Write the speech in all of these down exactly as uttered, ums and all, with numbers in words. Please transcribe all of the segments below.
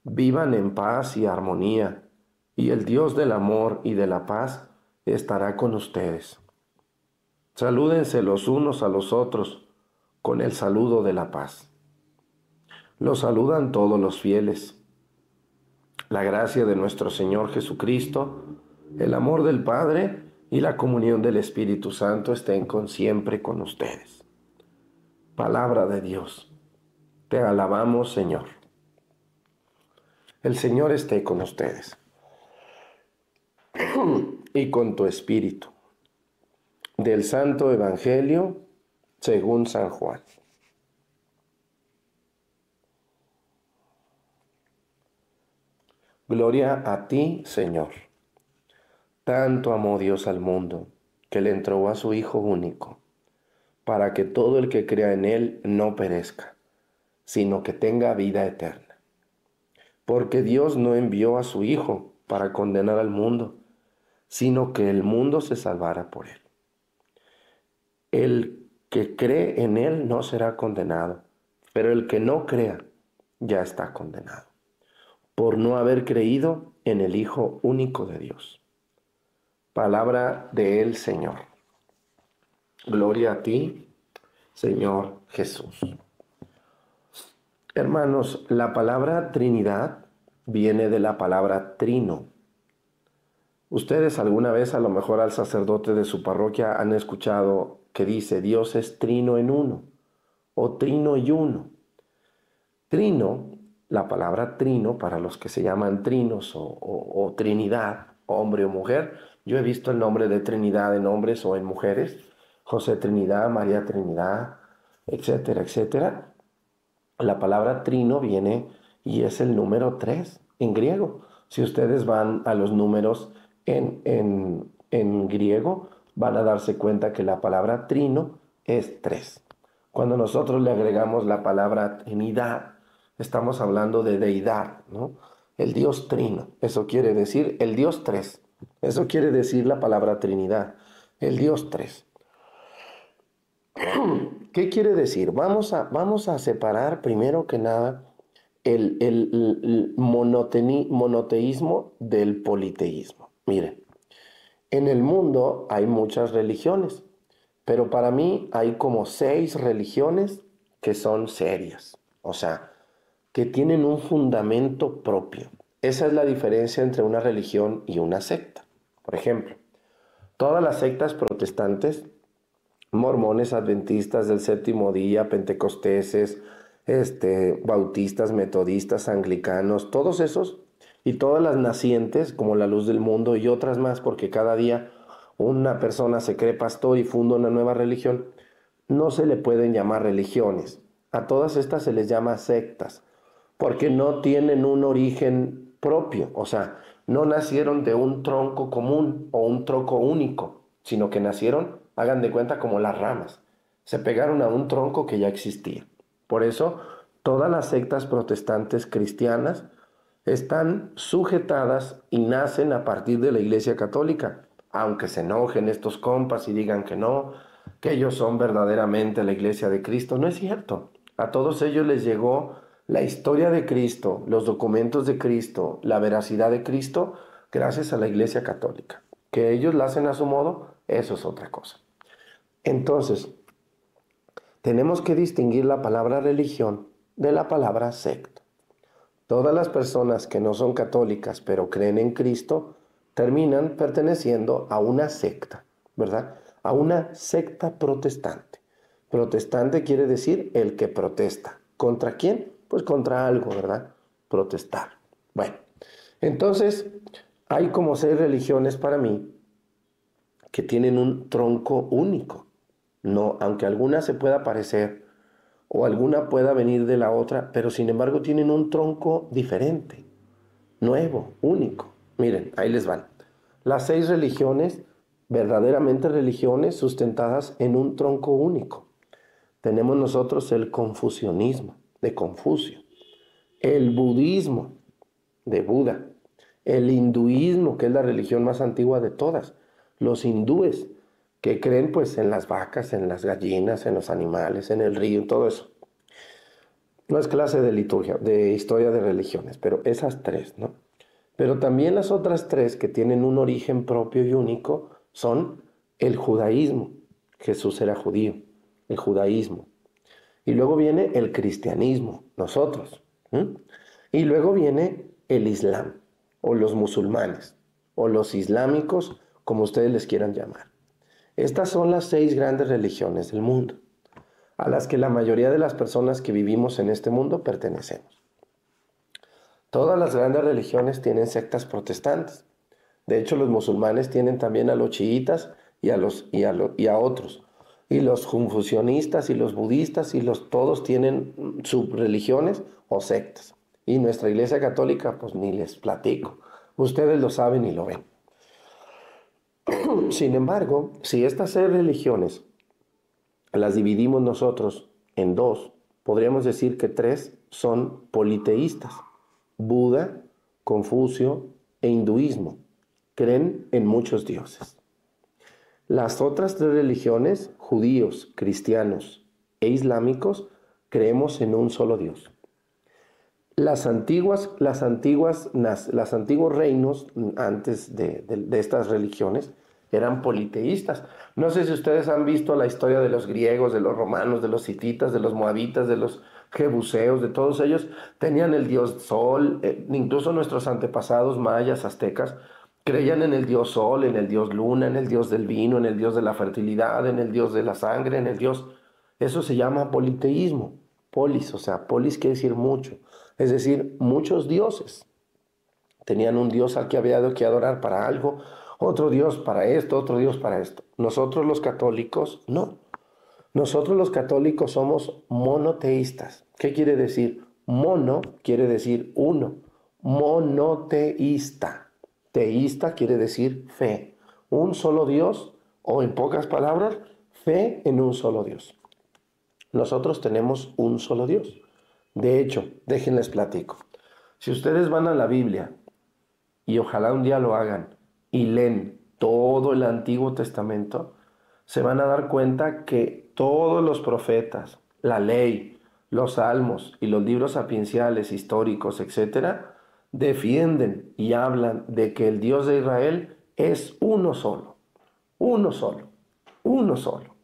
Vivan en paz y armonía, y el Dios del amor y de la paz estará con ustedes. Salúdense los unos a los otros con el saludo de la paz. Los saludan todos los fieles. La gracia de nuestro Señor Jesucristo, el amor del Padre y la comunión del Espíritu Santo estén con siempre con ustedes. Palabra de Dios. Te alabamos, Señor. El Señor esté con ustedes y con tu espíritu. Del Santo Evangelio según San Juan. Gloria a ti, Señor. Tanto amó Dios al mundo, que le entregó a su Hijo único, para que todo el que crea en Él no perezca, sino que tenga vida eterna. Porque Dios no envió a su Hijo para condenar al mundo, sino que el mundo se salvara por Él. El que cree en Él no será condenado, pero el que no crea ya está condenado, por no haber creído en el Hijo único de Dios. Palabra del Señor. Gloria a ti, Señor Jesús. Hermanos, la palabra Trinidad viene de la palabra trino. Ustedes alguna vez a lo mejor al sacerdote de su parroquia han escuchado que dice Dios es trino en uno o trino y uno. Trino, la palabra trino para los que se llaman trinos o, o, o Trinidad, hombre o mujer. Yo he visto el nombre de Trinidad en hombres o en mujeres, José Trinidad, María Trinidad, etcétera, etcétera. La palabra trino viene y es el número tres en griego. Si ustedes van a los números en, en, en griego, van a darse cuenta que la palabra trino es tres. Cuando nosotros le agregamos la palabra Trinidad, estamos hablando de deidad, ¿no? El Dios trino, eso quiere decir el Dios tres. Eso quiere decir la palabra Trinidad, el Dios tres. ¿Qué quiere decir? Vamos a, vamos a separar primero que nada el, el, el monoteni, monoteísmo del politeísmo. Miren, en el mundo hay muchas religiones, pero para mí hay como seis religiones que son serias, o sea, que tienen un fundamento propio. Esa es la diferencia entre una religión y una secta. Por ejemplo, todas las sectas protestantes, mormones, adventistas del séptimo día, pentecosteses, este, bautistas, metodistas, anglicanos, todos esos y todas las nacientes como la Luz del Mundo y otras más, porque cada día una persona se cree pastor y funda una nueva religión, no se le pueden llamar religiones. A todas estas se les llama sectas, porque no tienen un origen propio, o sea, no nacieron de un tronco común o un tronco único, sino que nacieron, hagan de cuenta, como las ramas. Se pegaron a un tronco que ya existía. Por eso, todas las sectas protestantes cristianas están sujetadas y nacen a partir de la Iglesia Católica, aunque se enojen estos compas y digan que no, que ellos son verdaderamente la Iglesia de Cristo. No es cierto. A todos ellos les llegó la historia de Cristo, los documentos de Cristo, la veracidad de Cristo, gracias a la Iglesia Católica. Que ellos la hacen a su modo, eso es otra cosa. Entonces, tenemos que distinguir la palabra religión de la palabra secta. Todas las personas que no son católicas, pero creen en Cristo, terminan perteneciendo a una secta, ¿verdad? A una secta protestante. Protestante quiere decir el que protesta. ¿Contra quién? Pues contra algo, ¿verdad? Protestar. Bueno, entonces hay como seis religiones para mí que tienen un tronco único. No, aunque alguna se pueda parecer o alguna pueda venir de la otra, pero sin embargo tienen un tronco diferente, nuevo, único. Miren, ahí les van. Las seis religiones, verdaderamente religiones sustentadas en un tronco único. Tenemos nosotros el confucianismo, de Confucio, el budismo, de Buda, el hinduismo, que es la religión más antigua de todas, los hindúes, que creen pues en las vacas, en las gallinas, en los animales, en el río, todo eso. No es clase de liturgia, de historia de religiones, pero esas tres, ¿no? Pero también las otras tres que tienen un origen propio y único son el judaísmo. Jesús era judío, el judaísmo. Y luego viene el cristianismo, nosotros. ¿m? Y luego viene el islam, o los musulmanes, o los islámicos, como ustedes les quieran llamar. Estas son las seis grandes religiones del mundo, a las que la mayoría de las personas que vivimos en este mundo pertenecemos. Todas las grandes religiones tienen sectas protestantes. De hecho, los musulmanes tienen también a los chiitas y a, los, y a, lo, y a otros. Y los confucionistas y los budistas y los todos tienen subreligiones o sectas. Y nuestra Iglesia Católica, pues ni les platico. Ustedes lo saben y lo ven. Sin embargo, si estas seis religiones las dividimos nosotros en dos, podríamos decir que tres son politeístas. Buda, Confucio e hinduismo creen en muchos dioses. Las otras tres religiones, judíos, cristianos e islámicos, creemos en un solo Dios. Las antiguas, las antiguas, las, las antiguos reinos antes de, de, de estas religiones eran politeístas. No sé si ustedes han visto la historia de los griegos, de los romanos, de los hititas, de los moabitas, de los jebuseos, de todos ellos. Tenían el dios Sol, eh, incluso nuestros antepasados mayas, aztecas, creían en el dios Sol, en el dios Luna, en el dios del vino, en el dios de la fertilidad, en el dios de la sangre, en el dios... Eso se llama politeísmo. Polis, o sea, polis quiere decir mucho. Es decir, muchos dioses. Tenían un dios al que había que adorar para algo, otro Dios para esto, otro Dios para esto. Nosotros los católicos, no. Nosotros los católicos somos monoteístas. ¿Qué quiere decir? Mono quiere decir uno. Monoteísta. Teísta quiere decir fe. Un solo Dios, o en pocas palabras, fe en un solo Dios. Nosotros tenemos un solo Dios. De hecho, déjenles platico. Si ustedes van a la Biblia, y ojalá un día lo hagan, y leen todo el Antiguo Testamento, se van a dar cuenta que todos los profetas, la ley, los salmos y los libros sapienciales, históricos, etcétera, defienden y hablan de que el Dios de Israel es uno solo, uno solo, uno solo.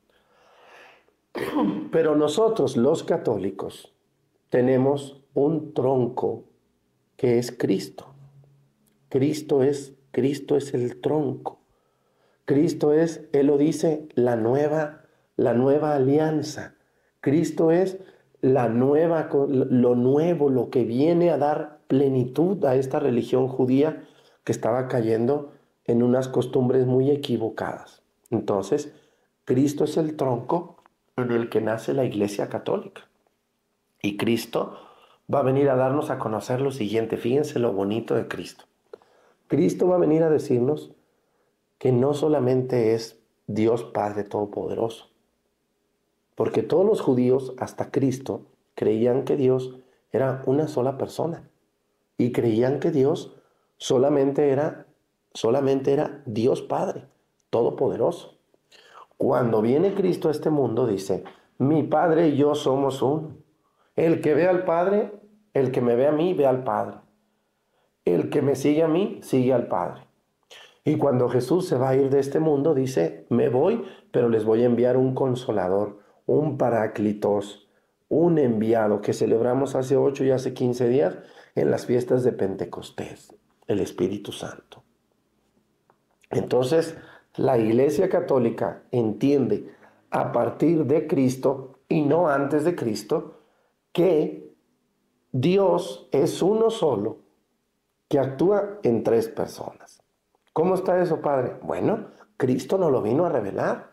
Pero nosotros, los católicos, tenemos un tronco que es Cristo. Cristo es, Cristo es el tronco. Cristo es, Él lo dice, la nueva, la nueva alianza. Cristo es la nueva, lo nuevo, lo que viene a dar plenitud a esta religión judía que estaba cayendo en unas costumbres muy equivocadas. Entonces, Cristo es el tronco en el que nace la Iglesia Católica. Y Cristo va a venir a darnos a conocer lo siguiente. Fíjense lo bonito de Cristo. Cristo va a venir a decirnos que no solamente es Dios Padre Todopoderoso, porque todos los judíos, hasta Cristo, creían que Dios era una sola persona y creían que Dios solamente era, solamente era Dios Padre Todopoderoso. Cuando viene Cristo a este mundo, dice, mi Padre y yo somos uno. El que ve al Padre, el que me ve a mí, ve al Padre. El que me sigue a mí, sigue al Padre. Y cuando Jesús se va a ir de este mundo, dice, me voy, pero les voy a enviar un consolador, un paráclitos, un enviado que celebramos hace ocho y hace quince días en las fiestas de Pentecostés, el Espíritu Santo. Entonces, la Iglesia Católica entiende a partir de Cristo y no antes de Cristo que Dios es uno solo que actúa en tres personas. ¿Cómo está eso, Padre? Bueno, Cristo nos lo vino a revelar.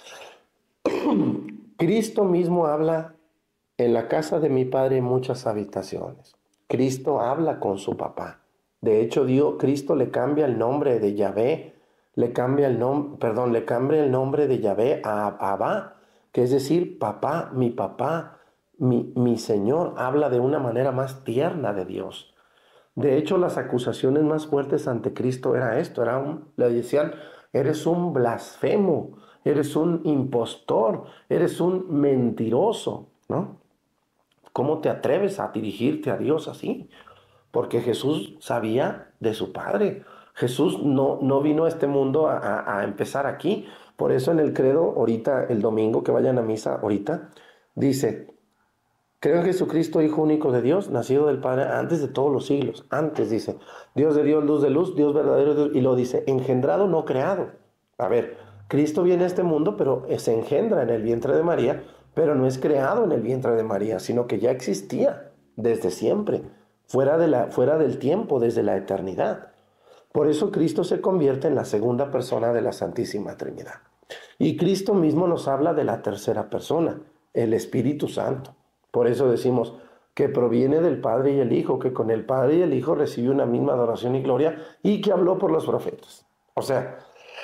Cristo mismo habla, en la casa de mi Padre hay muchas habitaciones. Cristo habla con su papá. De hecho, Dios, Cristo le cambia el nombre de Yahvé, le cambia el nombre, perdón, le cambia el nombre de Yahvé a Abba, que es decir, papá, mi papá, mi, mi Señor. Habla de una manera más tierna de Dios. De hecho, las acusaciones más fuertes ante Cristo era esto, era un, le decían, eres un blasfemo, eres un impostor, eres un mentiroso, ¿no? ¿Cómo te atreves a dirigirte a Dios así? Porque Jesús sabía de su Padre. Jesús no, no vino a este mundo a, a- a empezar aquí. Por eso en el credo, ahorita, el domingo, que vayan a misa ahorita, dice, creo en Jesucristo, Hijo único de Dios, nacido del Padre antes de todos los siglos. Antes dice, Dios de Dios, luz de luz, Dios verdadero, Dios, y lo dice, engendrado, no creado. A ver, Cristo viene a este mundo, pero se engendra en el vientre de María, pero no es creado en el vientre de María, sino que ya existía desde siempre, fuera de la, fuera del tiempo, desde la eternidad. Por eso Cristo se convierte en la segunda persona de la Santísima Trinidad. Y Cristo mismo nos habla de la tercera persona, el Espíritu Santo. Por eso decimos que proviene del Padre y el Hijo, que con el Padre y el Hijo recibió una misma adoración y gloria y que habló por los profetas. O sea,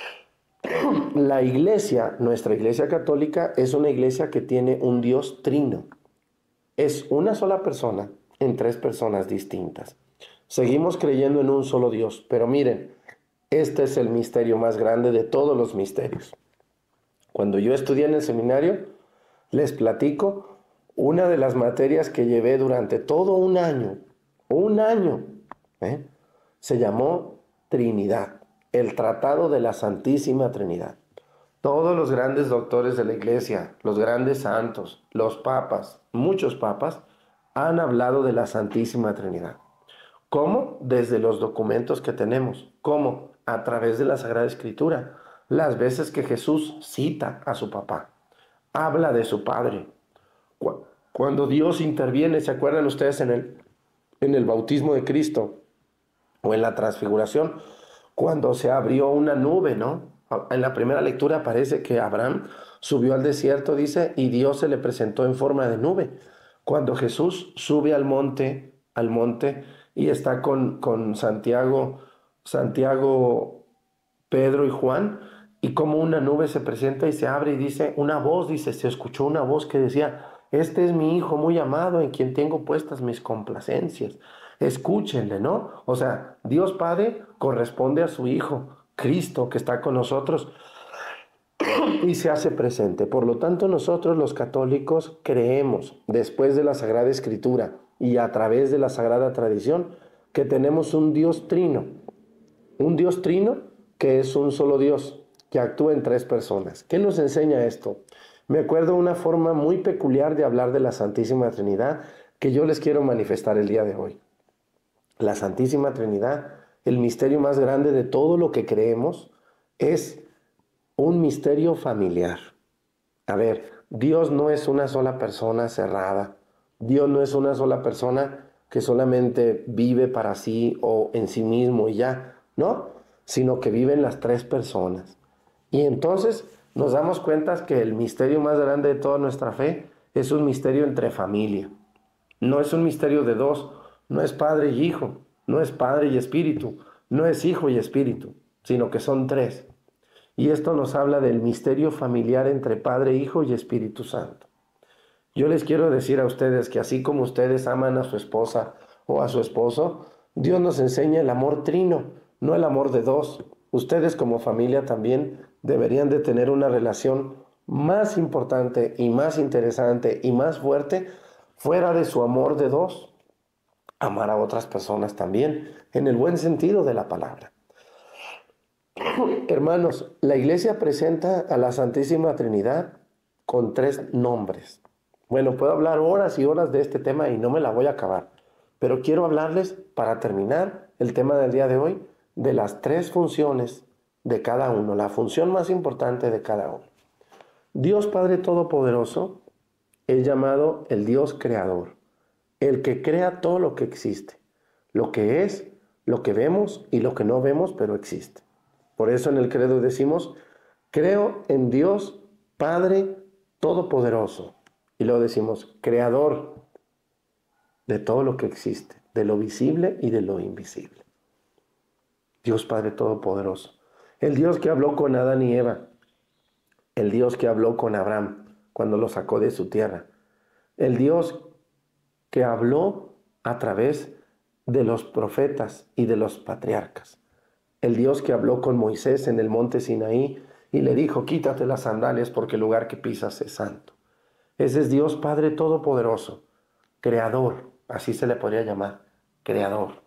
la iglesia, nuestra iglesia católica, es una iglesia que tiene un Dios trino. Es una sola persona en tres personas distintas. Seguimos creyendo en un solo Dios, pero miren, este es el misterio más grande de todos los misterios. Cuando yo estudié en el seminario, les platico una de las materias que llevé durante todo un año, un año, ¿eh? Se llamó Trinidad, el Tratado de la Santísima Trinidad. Todos los grandes doctores de la iglesia, los grandes santos, los papas, muchos papas, han hablado de la Santísima Trinidad. ¿Cómo? Desde los documentos que tenemos. ¿Cómo? A través de la Sagrada Escritura. Las veces que Jesús cita a su papá, habla de su Padre. Cuando Dios interviene, ¿se acuerdan ustedes en el, en el bautismo de Cristo o en la transfiguración? Cuando se abrió una nube, ¿no? En la primera lectura aparece que Abraham subió al desierto, dice, y Dios se le presentó en forma de nube. Cuando Jesús sube al monte, al monte, y está con, con Santiago, Santiago, Pedro y Juan, y como una nube se presenta y se abre y dice, una voz, dice, se escuchó una voz que decía, este es mi Hijo muy amado en quien tengo puestas mis complacencias. Escúchenle, ¿no? O sea, Dios Padre corresponde a su Hijo, Cristo, que está con nosotros y se hace presente. Por lo tanto, nosotros los católicos creemos, después de la Sagrada Escritura y a través de la Sagrada Tradición, que tenemos un Dios trino. Un Dios trino que es un solo Dios, que actúa en tres personas. ¿Qué nos enseña esto? Me acuerdo una forma muy peculiar de hablar de la Santísima Trinidad que yo les quiero manifestar el día de hoy. La Santísima Trinidad, el misterio más grande de todo lo que creemos, es un misterio familiar. A ver, Dios no es una sola persona cerrada. Dios no es una sola persona que solamente vive para sí o en sí mismo y ya, ¿no? Sino que viven las tres personas. Y entonces nos damos cuenta que el misterio más grande de toda nuestra fe es un misterio entre familia. No es un misterio de dos, no es padre y hijo, no es padre y espíritu, no es hijo y espíritu, sino que son tres. Y esto nos habla del misterio familiar entre Padre, Hijo y Espíritu Santo. Yo les quiero decir a ustedes que así como ustedes aman a su esposa o a su esposo, Dios nos enseña el amor trino, no el amor de dos. Ustedes como familia también deberían de tener una relación más importante y más interesante y más fuerte fuera de su amor de dos. Amar a otras personas también, en el buen sentido de la palabra. Hermanos, la iglesia presenta a la Santísima Trinidad con tres nombres. Bueno, puedo hablar horas y horas de este tema y no me la voy a acabar, pero quiero hablarles, para terminar el tema del día de hoy, de las tres funciones de cada uno, la función más importante de cada uno. Dios Padre Todopoderoso es llamado el Dios Creador, el que crea todo lo que existe, lo que es, lo que vemos y lo que no vemos, pero existe. Por eso en el credo decimos, creo en Dios Padre Todopoderoso. Y luego decimos, creador de todo lo que existe, de lo visible y de lo invisible. Dios Padre Todopoderoso. El Dios que habló con Adán y Eva. El Dios que habló con Abraham cuando lo sacó de su tierra. El Dios que habló a través de los profetas y de los patriarcas. El Dios que habló con Moisés en el monte Sinaí y le dijo, quítate las sandalias porque el lugar que pisas es santo. Ese es Dios Padre Todopoderoso, creador, así se le podría llamar, creador.